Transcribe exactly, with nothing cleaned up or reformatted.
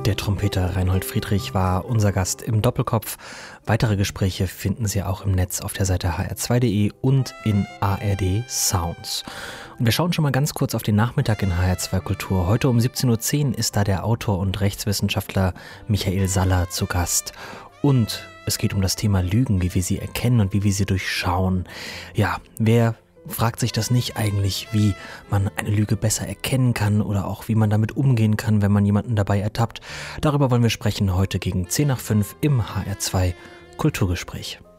Der Trompeter Reinhold Friedrich war unser Gast im Doppelkopf. Weitere Gespräche finden Sie auch im Netz auf der Seite h r zwei punkt d e und in A R D Sounds. Und wir schauen schon mal ganz kurz auf den Nachmittag in H R zwei Kultur. Heute um siebzehn Uhr zehn ist da der Autor und Rechtswissenschaftler Michael Saller zu Gast. Und es geht um das Thema Lügen, wie wir sie erkennen und wie wir sie durchschauen. Ja, wer fragt sich das nicht eigentlich, wie man eine Lüge besser erkennen kann oder auch wie man damit umgehen kann, wenn man jemanden dabei ertappt? Darüber wollen wir sprechen heute gegen zehn nach fünf im H R zwei Kulturgespräch.